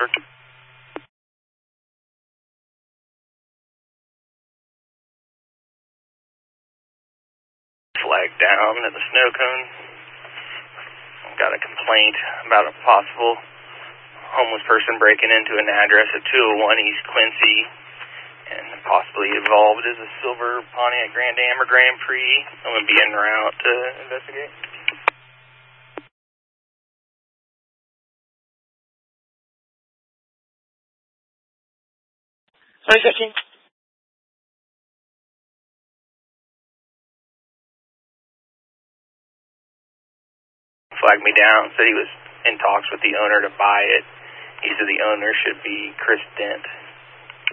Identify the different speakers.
Speaker 1: Oxford. Flag down at the snow cone. Got a complaint about a possible homeless person breaking into an address at 201 East Quincy and possibly involved as a silver Pontiac Grand Am or Grand Prix. I'm going to be en route to investigate.
Speaker 2: Sorry, 15.
Speaker 1: Flagged me down, said he was in talks with the owner to buy it. He said the owner should be Chris Dent.